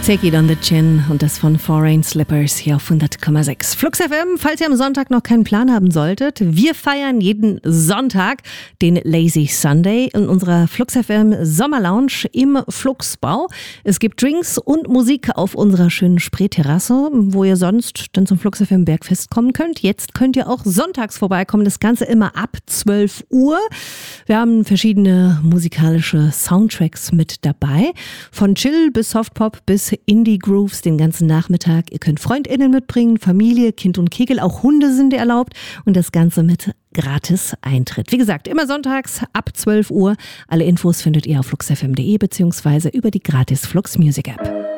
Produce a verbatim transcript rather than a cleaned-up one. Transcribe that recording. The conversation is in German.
Take It on the Chin und das von Foreign Slippers hier auf hundert Komma sechs. Flux F M, falls ihr am Sonntag noch keinen Plan haben solltet, wir feiern jeden Sonntag den Lazy Sunday in unserer Flux F M Sommerlounge im Fluxbau. Es gibt Drinks und Musik auf unserer schönen Spreeterrasse, wo ihr sonst dann zum Flux F M Bergfest kommen könnt. Jetzt könnt ihr auch sonntags vorbeikommen, das Ganze immer ab zwölf Uhr. Wir haben verschiedene musikalische Soundtracks mit dabei, von Chill bis Softpop bis Indie Grooves den ganzen Nachmittag. Ihr könnt FreundInnen mitbringen, Familie, Kind und Kegel, auch Hunde sind erlaubt und das Ganze mit gratis Eintritt. Wie gesagt, immer sonntags ab zwölf Uhr. Alle Infos findet ihr auf flux f m punkt d e beziehungsweise über die gratis Flux Music App.